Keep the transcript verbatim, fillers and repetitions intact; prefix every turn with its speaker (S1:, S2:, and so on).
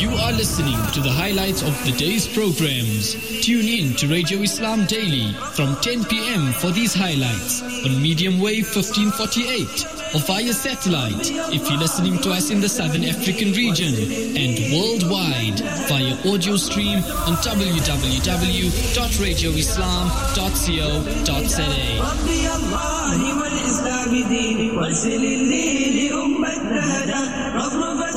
S1: You are listening to the highlights of the day's programs. Tune in to Radio Islam Daily from ten p.m. for these highlights on medium wave fifteen forty-eight or via satellite if you're listening to us in the Southern African region, and worldwide via audio stream on w w w dot radio islam dot co dot za. ربي الله والإسلام ديني وارسل لي لأمة نهدا